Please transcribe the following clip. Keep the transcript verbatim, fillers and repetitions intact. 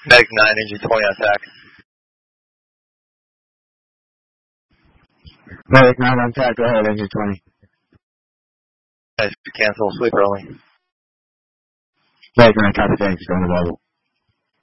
Medic nine, engine twenty on attack. Medic nine on attack, go ahead, engine twenty. Nice, cancel, sleeper only. Medic nine, copy, thanks, going to level.